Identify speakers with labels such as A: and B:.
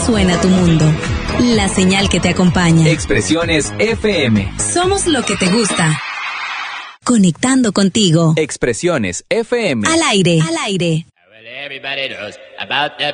A: suena tu mundo. La señal que te acompaña.
B: Expresiones FM.
A: Somos lo que te gusta. Conectando contigo.
B: Expresiones FM.
A: Al aire. Al aire.
C: Well, everybody knows about the